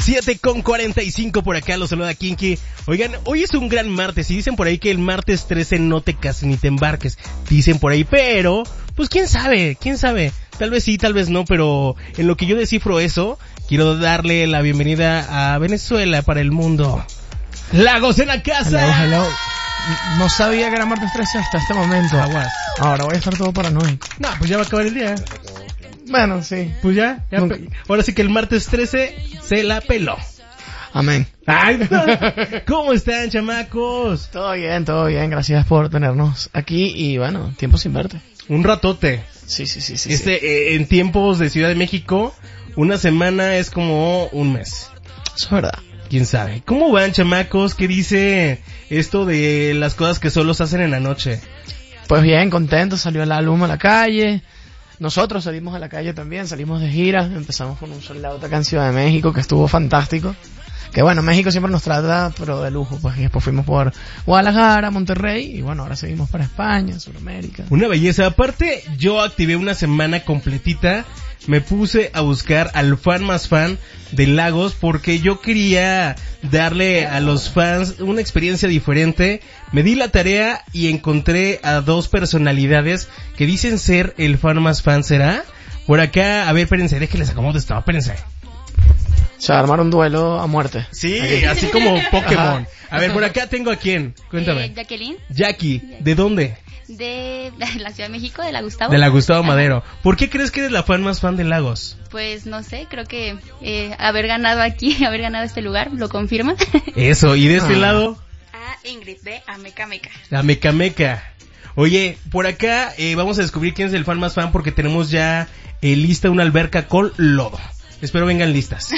7:45 por acá, los saluda Kinky. Oigan, hoy es un gran martes y dicen por ahí que el martes 13 no te cases ni te embarques. Dicen por ahí, pero, pues quién sabe. Tal vez sí, tal vez no, pero en lo que yo descifro eso, quiero darle la bienvenida a Venezuela para el mundo. Lagos en la casa. Hello. No sabía que era martes 13 hasta este momento. Aguas. Ahora voy a estar todo paranoico. No, pues ya va a acabar el día. Bueno, sí. Pues ya ahora sí que el martes 13 se la peló. Amén. Ay, ¿cómo están, chamacos? Todo bien. Gracias por tenernos aquí y bueno, tiempo sin verte. Un ratote. Sí. En tiempos de Ciudad de México, una semana es como un mes. Eso es verdad. ¿Quién sabe? ¿Cómo van, chamacos? ¿Qué dice esto de las cosas que solo se hacen en la noche? Pues bien, contento, salió el álbum a la calle. Nosotros salimos a la calle también, salimos de gira, empezamos con un sold out acá en Ciudad de México que estuvo fantástico. Que bueno, México siempre nos trata, pero de lujo, pues, y después fuimos por Guadalajara, Monterrey, y bueno, ahora seguimos para España, Sudamérica. Una belleza. Aparte, yo activé una semana completita, me puse a buscar al fan más fan de Lagos, porque yo quería darle a los fans una experiencia diferente. Me di la tarea y encontré a dos personalidades que dicen ser el fan más fan. ¿Será? Por acá, a ver, espérense, déjenles acomodo esto, espérense. Se va a armar un duelo a muerte. Sí, así como Pokémon. Ajá. A ver, por acá tengo a quién. Cuéntame. Jacqueline. Jackie, ¿de dónde? De la Ciudad de México, de la Gustavo. De la Gustavo Madero. ¿Por qué crees que eres la fan más fan de Lagos? Pues no sé, creo que haber ganado aquí, haber ganado este lugar, lo confirma. Eso, y de este lado, Ingrid de Amecameca. la Mecameca. Oye, por acá vamos a descubrir quién es el fan más fan porque tenemos ya lista una alberca con lodo. Espero vengan listas.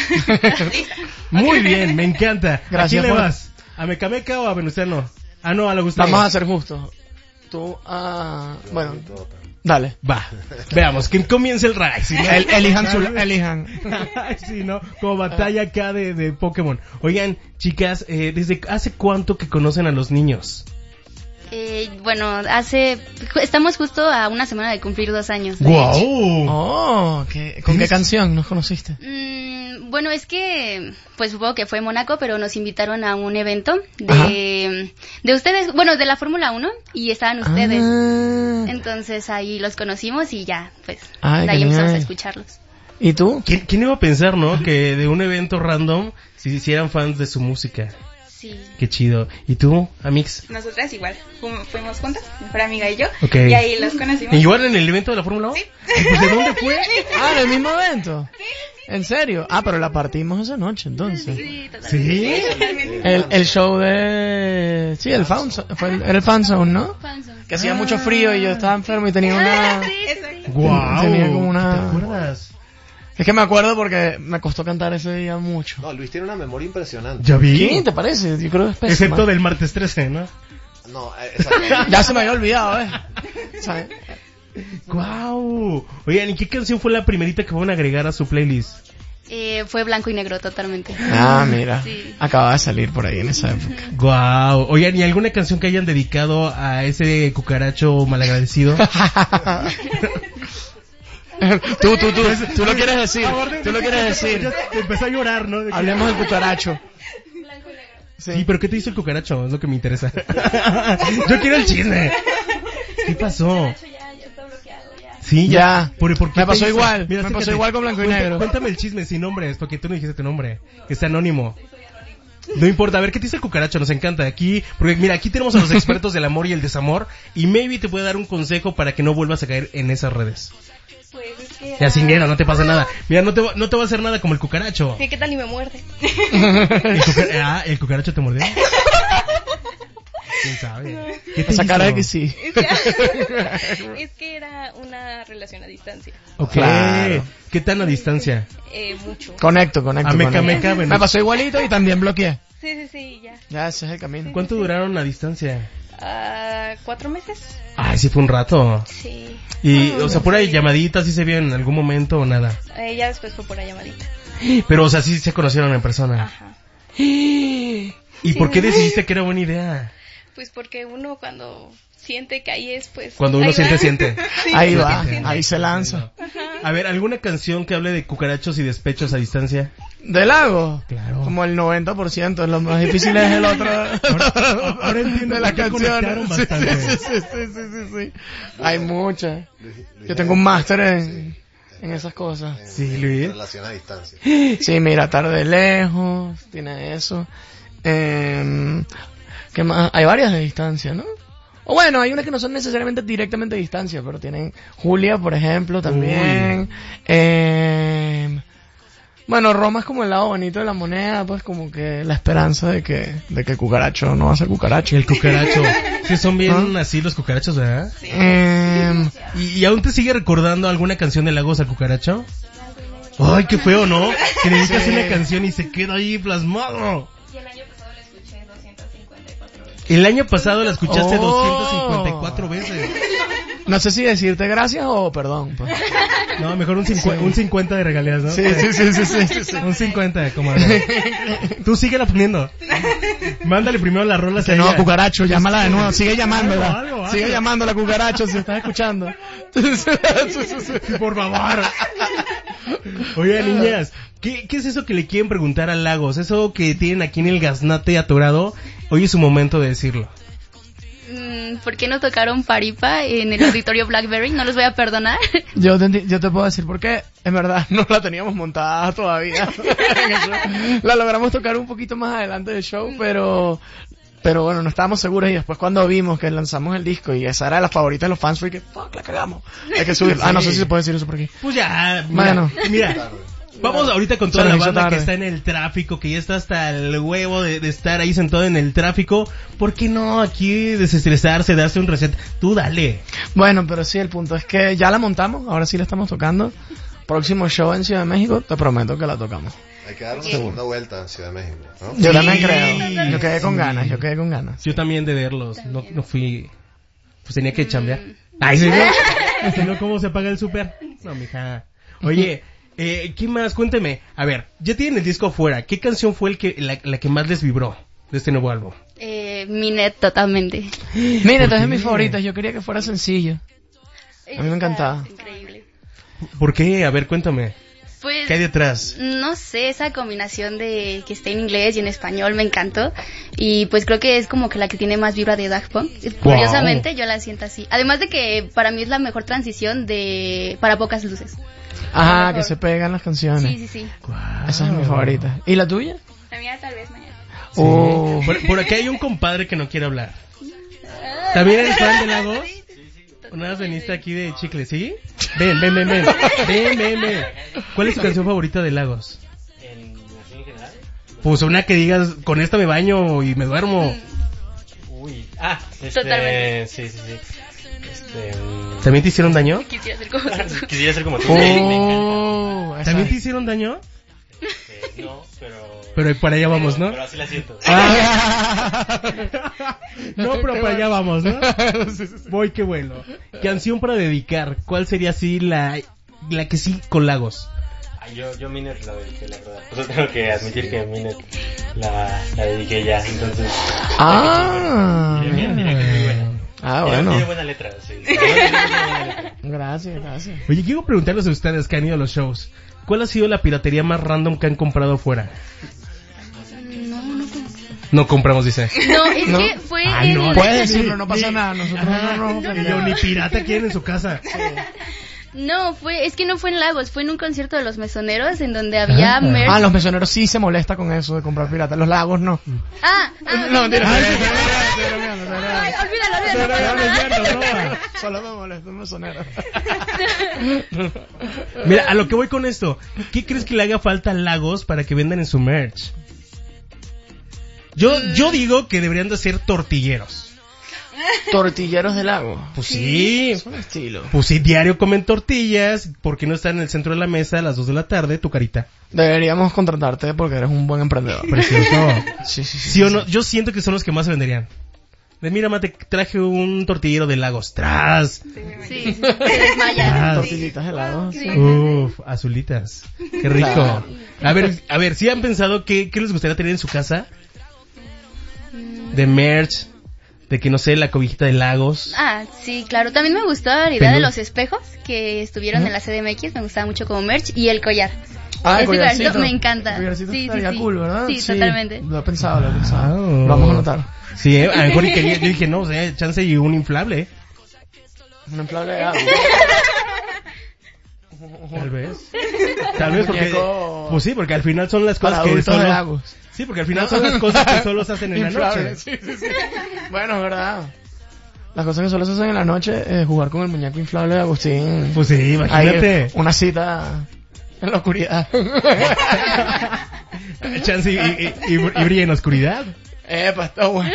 Muy bien, me encanta. Gracias, ¿A quién le Juan. vas? ¿A Mecameca o a Venustiano? Ah, no, a la Gustavo. Vamos a ser justos. Tú, bueno, dale. Va, veamos, que comience el raid. Si no, Elijan. Ay, sí, ¿no? Como batalla acá de Pokémon. Oigan, chicas, ¿desde hace cuánto que conocen a los niños? Bueno, estamos justo a una semana de cumplir 2 años. de ¡Guau! hecho. Oh, ¿con qué canción nos conociste? Bueno, es que, pues supongo que fue en Mónaco, pero nos invitaron a un evento de ustedes, bueno, de la Fórmula 1, y estaban ustedes. Entonces ahí los conocimos y ya, pues, Ay, de ahí genial. empezamos a escucharlos. ¿Y tú? ¿Quién iba a pensar, no? Que de un evento random se hicieran fans de su música. Sí. Qué chido. ¿Y tú, Amix? Nosotras igual, fuimos juntas, mi mejor amiga y yo, Ok. y ahí los conocimos. ¿Igual en el evento de la Fórmula 1? Sí. Pues, ¿de dónde fue? Ah, ¿en el mismo evento? ¿En serio? Ah, pero la partimos esa noche, entonces. Sí, totalmente. ¿Sí? Totalmente. El show de... Sí, el era el fanzone, ¿no? Fanzone. Que hacía mucho frío y yo estaba enfermo y tenía una... Exacto. ¡Guau! Tenía como una- ¿Te acuerdas? Es que me acuerdo porque me costó cantar ese día mucho. No, Luis tiene una memoria impresionante. ¿Ya vi? ¿Quién te parece? Yo creo que es pésima. Excepto del martes 13, ¿no? No, exacto. Ya se me había olvidado, ¿sabes? ¡Guau! Oigan, ¿y qué canción fue la primerita que van a agregar a su playlist? Fue blanco y negro totalmente. Ah, mira. Sí. Acababa de salir por ahí en esa época. ¡Guau! Oigan, ¿y alguna canción que hayan dedicado a ese cucaracho malagradecido? Tú lo quieres decir. Tú lo quieres decir. Ya empezó a llorar, ¿no? De que- Hablemos del cucaracho. Sí, pero ¿qué te hizo el cucaracho? Es lo que me interesa. Yo quiero el chisme. ¿Qué pasó? Sí, Ya. ¿Por qué Me te pasó hizo? igual. Mira, Me pasó acércate. igual con blanco y negro. Cuéntame el chisme sin nombres, porque tú no dijiste tu nombre. Es anónimo. No importa, a ver, ¿qué te dice el cucaracho? Nos encanta aquí, porque mira, aquí tenemos a los expertos del amor y el desamor, y maybe te puede dar un consejo para que no vuelvas a caer en esas redes. Pues es que Ya sin no te pasa nada. Mira, no te va a hacer nada como el cucaracho. ¿Qué tal y me muerde? ¿El cucaracho te mordió? ¿Quién sabe? ¿Qué te Esa cara de hizo? que sí. Es que era una relación a distancia. Ok. Claro. ¿Qué tan a distancia? Mucho. Conecto. A meca, bueno. Me pasó igualito y también bloqueé. Sí, ya. Ya, ese es el camino. ¿Cuánto duraron a distancia? 4 meses. Ay, sí fue un rato. Sí. Y, o sea, por ahí llamaditas, ¿sí se vio en algún momento o nada? Ya después fue por la llamadita. Pero, o sea, sí se conocieron en persona. Ajá. ¿Y por qué decidiste que era buena idea? Pues porque uno cuando siente que ahí es, pues... Cuando uno ahí va. siente. Sí. Ahí va, ahí se lanza. A ver, ¿alguna canción que hable de cucarachos y despechos a distancia? ¿De lago? Claro. Como el 90%, lo más difícil es el otro. Ahora entiendo de las por qué conectaron canciones. bastante. Sí. Hay muchas. Yo tengo un máster en esas cosas. Sí, Luis. Relación a distancia. Sí, mira, Tarde de Lejos, tiene eso. ¿Qué más? Hay varias de distancia, ¿no? O bueno, hay unas que no son necesariamente directamente de distancia, pero tienen Julia, por ejemplo, también. Bueno, Roma es como el lado bonito de la moneda, pues como que la esperanza de que el cucaracho no va a ser cucaracho. El cucaracho. Sí, son bien así los cucarachos, ¿verdad? ¿Y aún te sigue recordando alguna canción de Lagos al Cucaracho? Ay, qué feo, ¿no? Que necesitas una canción y se queda ahí plasmado. Y el año pasado la escuché 254 veces. El año pasado la escuchaste 254 veces. No sé si decirte gracias o perdón. Pues. No, mejor un 50 de regalías, ¿no? Sí. Un 50, como tú síguela poniendo. Mándale primero las rolas a No, ella. cucaracho, llámala de nuevo. Sigue llamándola. Algo. Sigue llamándola, cucaracho, si estás escuchando. Por favor. Oye, niñas, ¿qué es eso que le quieren preguntar a Lagos? Eso que tienen aquí en el gaznate atorado. Hoy es su momento de decirlo. ¿Por qué no tocaron Paripa en el auditorio Blackberry? No los voy a perdonar. Yo te puedo decir por qué. En verdad no la teníamos montada todavía. La logramos tocar un poquito más adelante del show, pero bueno, no estábamos seguros y después cuando vimos que lanzamos el disco y esa era la favorita de los fans fue que fuck, la cagamos. Hay que subir. No sé si se puede decir eso por aquí. Pues ya, Bueno. mira. Vamos ahorita con toda Se la nos hizo banda que tarde. está en el tráfico, que ya está hasta el huevo de estar ahí sentado en el tráfico. ¿Por qué no aquí desestresarse, darse un reset? Tú dale. Bueno, pero sí, el punto es que ya la montamos, ahora sí la estamos tocando. Próximo show en Ciudad de México, te prometo que la tocamos. Hay que dar una segunda vuelta en Ciudad de México, ¿no? Yo Sí. también creo. Yo quedé con ganas. Yo también de verlos. No fui. Pues tenía que chambear. Ay, ¿sí, no? Si no, ¿cómo se paga el súper? No, mija. Oye, ¿qué más? Cuénteme. A ver, ya tienen el disco afuera. ¿Qué canción fue la que más les vibró de este nuevo álbum? Minet, totalmente. Mira, entonces es mi favorita, yo quería que fuera sencillo. A mí me encantaba. Increíble. ¿Por qué? A ver, cuéntame. Pues, ¿Qué hay detrás? no sé, esa combinación de que esté en inglés y en español me encantó. Y pues creo que es como que la que tiene más vibra de Daft Punk. Curiosamente yo la siento así. Además de que para mí es la mejor transición para pocas luces. Ajá, que se pegan las canciones. Sí. Esa es mi favorita. ¿Y la tuya? La mía tal vez mañana. Sí. Por aquí hay un compadre que no quiere hablar. ¿También eres fan de Lagos? Una vez veniste aquí de Chicle, ¿sí? Ven. ¿Cuál es tu canción favorita de Lagos? ¿En general? Pues una que digas, con esta me baño y me duermo. Uy. Totalmente. Sí. ¿También te hicieron daño? Quisiera ser como tú. Quisiera ser como tú. Me encanta. ¿También te hicieron daño? No, pero... Pero para allá vamos, ¿no? Pero así la siento. No, pero para allá vamos, ¿no? Voy, qué bueno. Canción para dedicar. ¿Cuál sería así la que sí con Lagos? Yo Minet la dediqué, la verdad. Pues tengo que admitir que Minet la dediqué ya, entonces... Diría que es muy buena. Bueno. Tiene buena letra, sí. Gracias. Oye, quiero preguntarles a ustedes que han ido a los shows. ¿Cuál ha sido la piratería más random que han comprado fuera? No compramos, dice. No, es ¿No? que fue Ay, no, Puedes decirlo, no pasa nada. Nosotros no Y yo, ni pirata quieren en su casa. No, es que no fue en Lagos, fue en un concierto de los Mesoneros en donde había merch. Los mesoneros sí se molesta con eso de comprar pirata. Los lagos no. No, mentira. Ay, olvídalo. Solo me molesta un mesonero. Mira, a lo que voy con esto. ¿Qué crees que le haga falta a Lagos para que vendan en su merch? Yo digo que deberían de ser tortilleros. Tortilleros de lago. Pues sí. Es un estilo. Pues sí, diario comen tortillas. ¿Por qué no están en el centro de la mesa a las 2 de la tarde, tu carita? Deberíamos contratarte porque eres un buen emprendedor. Precioso. Sí. ¿Sí o no? Yo siento que son los que más se venderían. Mira, mate, traje un tortillero de Lagos. ¡Tras! Sí, se desmaya. Tortillitas de lago. Sí. Uf, azulitas. Qué rico. A ver, ¿sí han pensado qué les gustaría tener en su casa? De merch. de que no sé, la cobijita de Lagos. Ah, sí, claro. También me gustó la idea de los espejos que estuvieron en la CDMX, me gustaba mucho como merch, y el collar. El collarcito me encanta. El collarcito sí, estaría cool, ¿verdad? Sí, totalmente. Lo he pensado. Lo vamos a anotar. Sí, a lo mejor yo dije, no, o sea, chance y un inflable. Un inflable de agua. Tal vez porque pues sí, porque al final son las cosas que solo sí, porque al final son las cosas que solo se hacen en la noche. Sí. Bueno, es verdad. Las cosas que solo se hacen en la noche es jugar con el muñeco inflable de Agustín. Pues sí, imagínate. Hay una cita en la oscuridad. Chance y brilla en la oscuridad. Está bueno.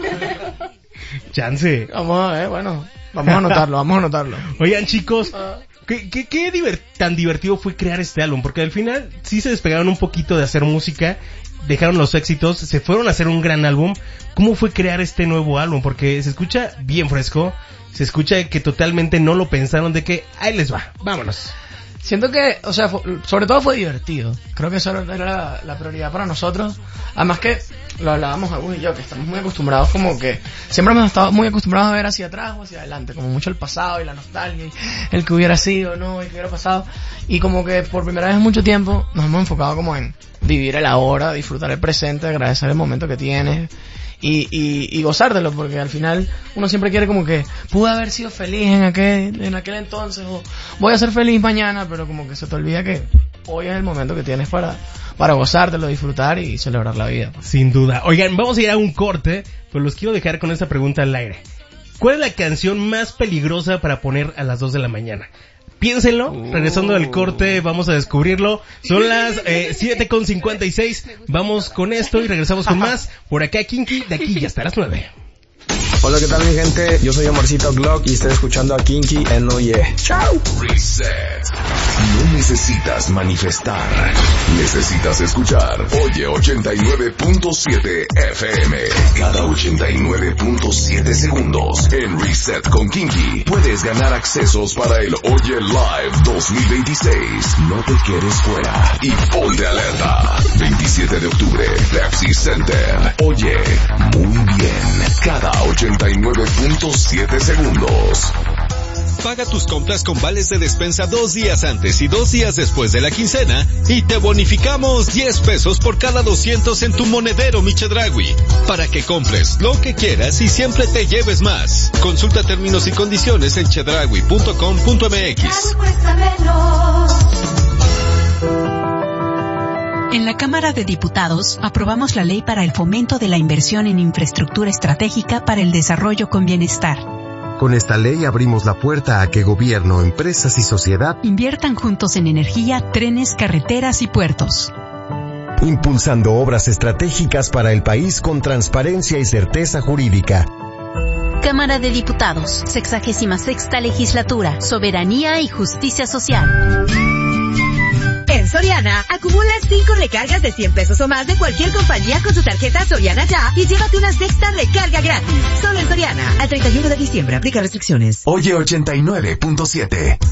Chance. Vamos a ver, bueno. Vamos a anotarlo. Oigan, chicos, ¿qué tan divertido fue crear este álbum? Porque al final sí se despegaron un poquito de hacer música, dejaron los éxitos, se fueron a hacer un gran álbum. ¿Cómo fue crear este nuevo álbum? Porque se escucha bien fresco, se escucha que totalmente no lo pensaron, de que ahí les va, vámonos. Siento que, o sea, sobre todo fue divertido. Creo que eso era la prioridad para nosotros. Además que lo hablábamos Agus y yo, que estamos muy acostumbrados, como que siempre hemos estado muy acostumbrados a ver hacia atrás o hacia adelante, como mucho el pasado y la nostalgia, y el que hubiera sido, ¿no? El que hubiera pasado. Y como que por primera vez en mucho tiempo nos hemos enfocado como en vivir el ahora, disfrutar el presente, agradecer el momento que tienes y gozártelo, porque al final uno siempre quiere como que pude haber sido feliz en aquel entonces, o voy a ser feliz mañana, pero como que se te olvida que hoy es el momento que tienes para gozártelo, disfrutar y celebrar la vida. Sin duda. Oigan, vamos a ir a un corte, pero los quiero dejar con esta pregunta al aire. ¿Cuál es la canción más peligrosa para poner a las 2 de la mañana? Piénsenlo, regresando del corte vamos a descubrirlo. Son las 7:56, vamos con esto y regresamos con más. Por acá Kinky, de aquí ya hasta las 9. Hola, ¿qué tal mi gente? Yo soy Omarcito Glock y estoy escuchando a Kinky en Oye. ¡Chao! Reset. No necesitas manifestar, necesitas escuchar. Oye 89.7 FM. Cada 89.7 segundos en Reset con Kinky puedes ganar accesos para el Oye Live 2026. No te quedes fuera y ponte alerta. 27 de octubre, Pepsi Center. Oye, muy bien. Cada 89.7 segundos. Paga tus compras con vales de despensa 2 días antes y 2 días después de la quincena y te bonificamos 10 pesos por cada 200 en tu monedero Mi Chedraui, para que compres lo que quieras y siempre te lleves más. Consulta términos y condiciones en chedraui.com.mx. En la Cámara de Diputados aprobamos la ley para el fomento de la inversión en infraestructura estratégica para el desarrollo con bienestar. Con esta ley abrimos la puerta a que gobierno, empresas y sociedad inviertan juntos en energía, trenes, carreteras y puertos. Impulsando obras estratégicas para el país con transparencia y certeza jurídica. Cámara de Diputados, 66ª Legislatura, Soberanía y Justicia Social. En Soriana, acumulas 5 recargas de 100 pesos o más de cualquier compañía con su tarjeta Soriana Ya y llévate una sexta recarga gratis. Solo en Soriana. Al 31 de diciembre aplica restricciones. Oye 89.7.